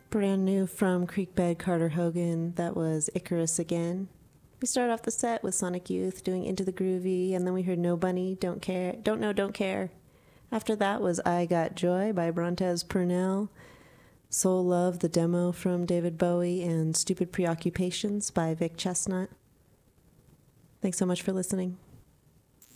Brand new from Creekbed Carter Hogan, that was Icarus Again. We started off the set with Sonic Youth doing Into the Groovy, and then we heard No Bunny, Don't Care, Don't Know, Don't Care. After that was I Got Joy by Brontez Purnell, Soul Love, the demo from David Bowie, and Stupid Preoccupations by Vic Chestnut. Thanks so much for listening.